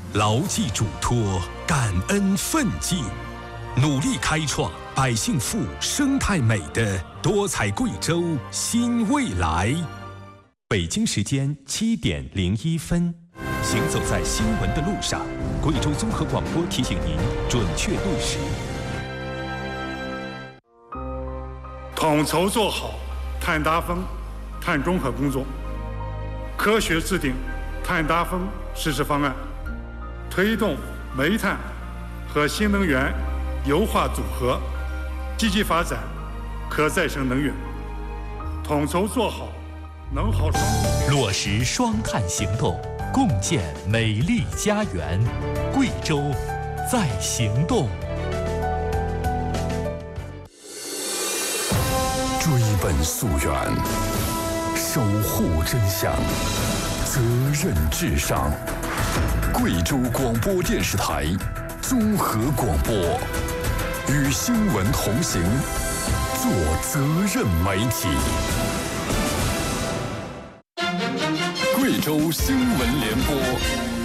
牢记嘱托，感恩奋进，努力开创百姓富、生态美的多彩贵州新未来。北京时间7点01分，行走在新闻的路上，贵州综合广播提醒您准确落实。 统筹做好碳达峰、碳中和工作，科学制定碳达峰实施方案，推动煤炭和新能源优化组合，积极发展可再生能源，统筹做好能耗双控， 落实双碳行动，共建美丽家园。贵州在行动。 追本溯源，守护真相，责任至上。贵州广播电视台综合广播，与新闻同行，做责任媒体。贵州新闻联播。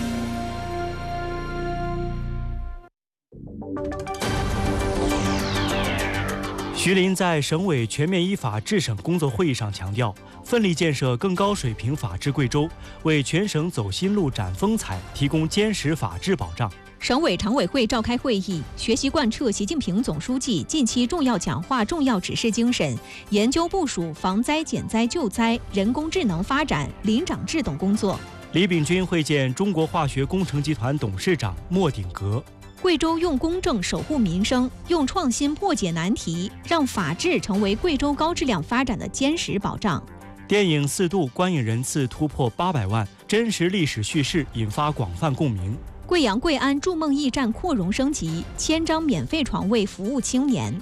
徐林在省委全面依法治省工作会议上强调，奋力建设更高水平法治贵州，为全省走新路、展风采提供坚实法治保障。 省委常委会召开会议，学习贯彻习近平总书记近期重要讲话重要指示精神，研究部署防灾减灾救灾、人工智能发展、林长制等工作。 李秉钧会见中国化学工程集团董事长莫鼎革。 贵州用公正守护民生，用创新破解难题，让法治成为贵州高质量发展的坚实保障。 电影《4度》观影人次突破800万，真实历史叙事引发广泛共鸣。 贵阳贵安筑梦驿站扩容升级，1000张免费床位服务青年。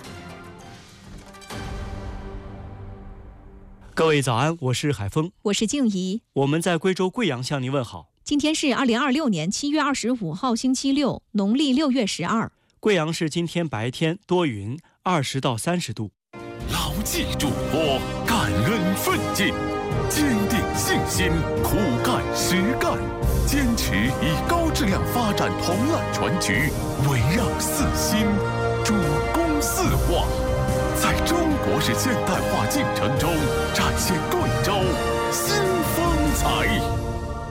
各位早安，我是海峰， 我是静怡， 我们在贵州贵阳向您问好。 今天是2026年7月25号星期六，农历6月12。 贵阳市今天白天多云，20到30度。 牢记嘱托，感恩奋进，坚定信心，苦干实干，坚持以高质量发展统揽全局，围绕4新，主攻4化，在中国式现代化进程中展现贵州新风采。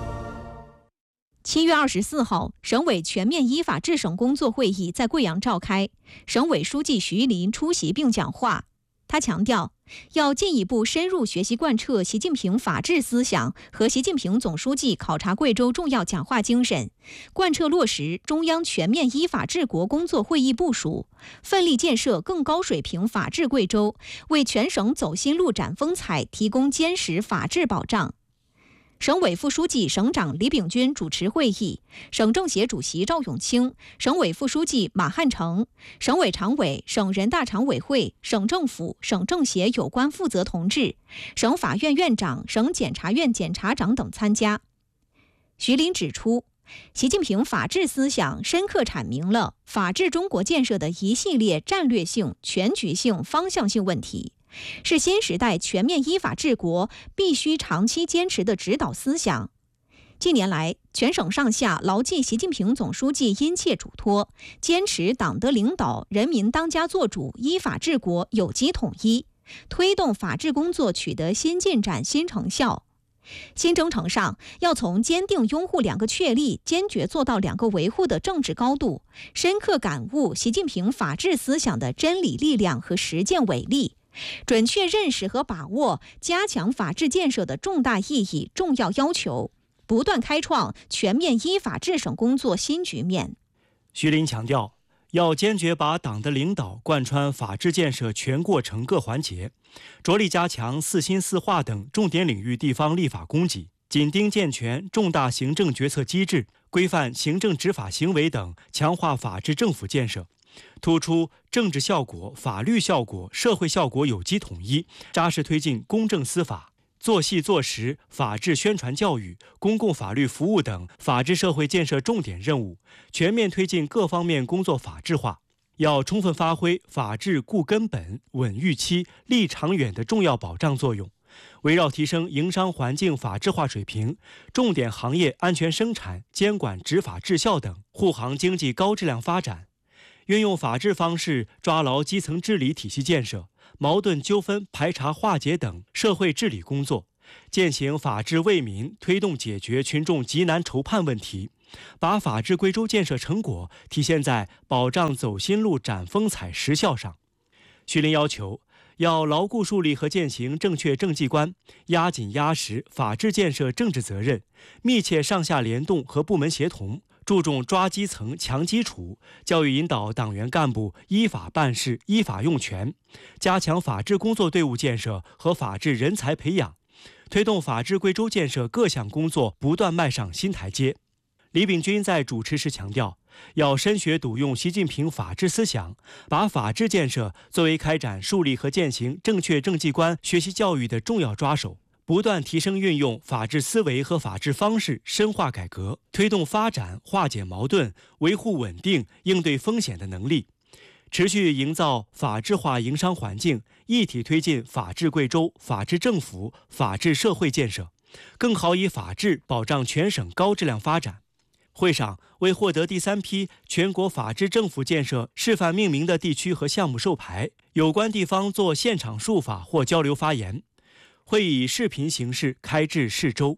7月24号，省委全面依法治省工作会议在贵阳召开，省委书记徐林出席并讲话。他强调，要进一步深入学习贯彻习近平法治思想和习近平总书记考察贵州重要讲话精神，贯彻落实中央全面依法治国工作会议部署，奋力建设更高水平法治贵州，为全省走新路、展风采提供坚实法治保障。省委副书记、省长李秉钧主持会议，省政协主席赵永清、省委副书记马汉成、省委常委、省人大常委会、省政府、省政协有关负责同志、省法院院长、省检察院检察长等参加。徐林指出，习近平法治思想深刻阐明了法治中国建设的一系列战略性、全局性、方向性问题，是新时代全面依法治国必须长期坚持的指导思想。近年来，全省上下牢记习近平总书记殷切嘱托，坚持党的领导、人民当家作主、依法治国有机统一，推动法治工作取得新进展、新成效。新征程上，要从坚定拥护2个确立、坚决做到2个维护的政治高度，深刻感悟习近平法治思想的真理力量和实践伟力，准确认识和把握加强法治建设的重大意义、重要要求，不断开创全面依法治省工作新局面。 徐林强调，要坚决把党的领导贯穿法治建设全过程各环节，着力加强4新4化等重点领域地方立法供给，紧盯健全重大行政决策机制，规范行政执法行为等，强化法治政府建设，突出政治效果、法律效果、社会效果有机统一，扎实推进公正司法，做细做实法治宣传教育、公共法律服务等法治社会建设重点任务，全面推进各方面工作法治化。要充分发挥法治固根本、稳预期、立长远的重要保障作用， 围绕提升营商环境法治化水平，重点行业安全生产、监管执法治效等，护航经济高质量发展。运用法治方式抓牢基层治理体系建设、矛盾纠纷排查化解等社会治理工作，践行法治为民，推动解决群众急难愁盼问题，把法治贵州建设成果体现在保障走心路、展风采实效上。徐林要求，要牢固树立和践行正确政绩观，压紧压实法治建设政治责任，密切上下联动和部门协同，注重抓基层、强基础，教育引导党员干部依法办事、依法用权，加强法治工作队伍建设和法治人才培养，推动法治贵州建设各项工作不断迈上新台阶。李秉钧在主持时强调，要深学笃用习近平法治思想，把法治建设作为开展树立和践行正确政绩观学习教育的重要抓手，不断提升运用法治思维和法治方式，深化改革，推动发展化解矛盾、维护稳定、应对风险的能力，持续营造法治化营商环境，一体推进法治贵州、法治政府、法治社会建设，更好以法治保障全省高质量发展。会上，为获得第3批全国法治政府建设示范命名的地区和项目授牌，有关地方做现场述法或交流发言。会以视频形式开至市州。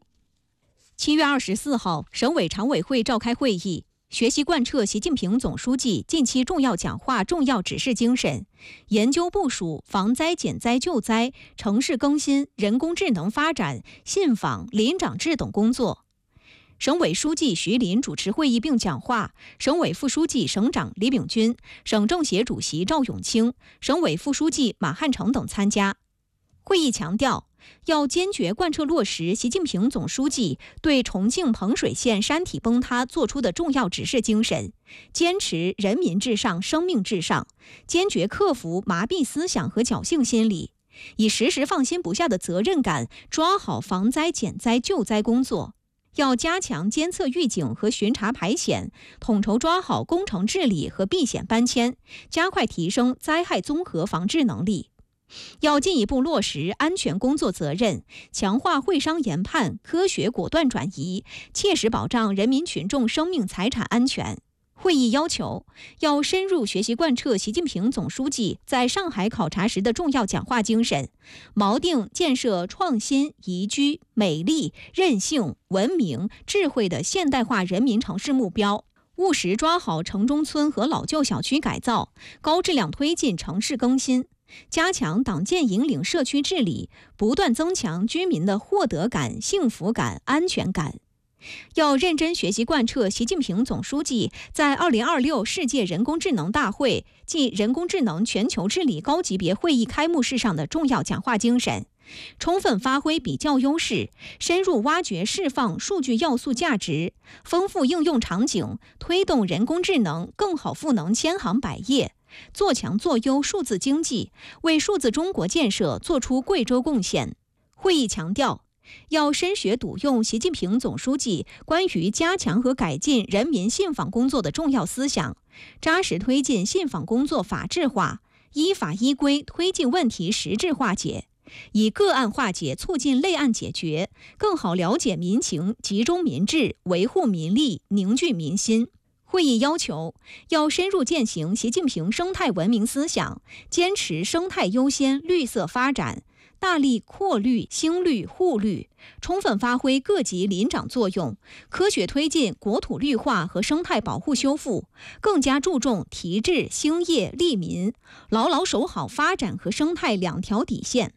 7月24号，省委常委会召开会议，学习贯彻习近平总书记近期重要讲话重要指示精神，研究部署防灾减灾救灾、城市更新、人工智能发展、信访、临长制等工作。省委书记徐林主持会议并讲话，省委副书记、省长李秉钧、省政协主席赵永清、省委副书记马汉成等参加。会议强调，要坚决贯彻落实习近平总书记对重庆彭水县山体崩塌作出的重要指示精神，坚持人民至上、生命至上，坚决克服麻痹思想和侥幸心理，以时时放心不下的责任感抓好防灾减灾救灾工作。要加强监测预警和巡查排险，统筹抓好工程治理和避险搬迁，加快提升灾害综合防治能力。要进一步落实安全工作责任，强化会商研判，科学果断转移，切实保障人民群众生命财产安全。会议要求，要深入学习贯彻习近平总书记在上海考察时的重要讲话精神，锚定建设创新、宜居、美丽、韧性、文明、智慧的现代化人民城市目标，务实抓好城中村和老旧小区改造，高质量推进城市更新，加强党建引领社区治理，不断增强居民的获得感、幸福感、安全感。要认真学习贯彻习近平总书记在2026世界人工智能大会暨人工智能全球治理高级别会议开幕式上的重要讲话精神，充分发挥比较优势，深入挖掘释放数据要素价值，丰富应用场景，推动人工智能更好赋能千行百业，做强做优数字经济，为数字中国建设做出贵州贡献。会议强调，要深学笃用习近平总书记关于加强和改进人民信访工作的重要思想，扎实推进信访工作法治化，依法依规推进问题实质化解，以个案化解促进类案解决，更好了解民情，集中民智，维护民利，凝聚民心。会议要求，要深入践行习近平生态文明思想，坚持生态优先、绿色发展，大力扩绿、兴绿、护绿，充分发挥各级临长作用，科学推进国土绿化和生态保护修复，更加注重提质、兴业、利民，牢牢守好发展和生态两条底线。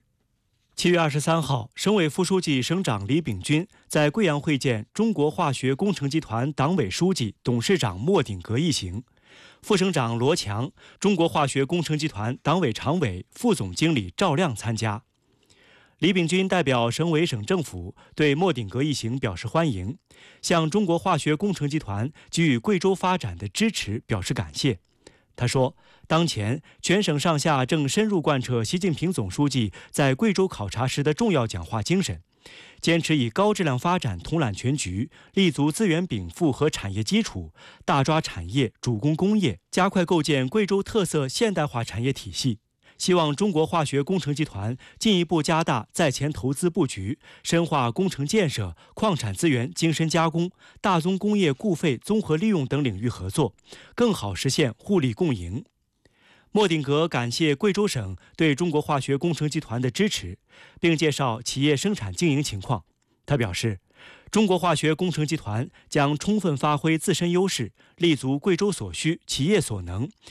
7月23号，省委副书记、省长李秉钧在贵阳会见中国化学工程集团党委书记、董事长莫鼎革一行，副省长罗强、中国化学工程集团党委常委、副总经理赵亮参加。李秉钧代表省委省政府对莫鼎革一行表示欢迎，向中国化学工程集团给予贵州发展的支持表示感谢。他说，当前全省上下正深入贯彻习近平总书记在贵州考察时的重要讲话精神，坚持以高质量发展统揽全局，立足资源禀赋和产业基础，大抓产业、主攻工业，加快构建贵州特色现代化产业体系， 希望中国化学工程集团进一步加大在前投资布局，深化工程建设、矿产资源精深加工、大宗工业固废综合利用等领域合作，更好实现互利共赢。莫鼎格感谢贵州省对中国化学工程集团的支持，并介绍企业生产经营情况。他表示，中国化学工程集团将充分发挥自身优势，立足贵州所需、企业所能，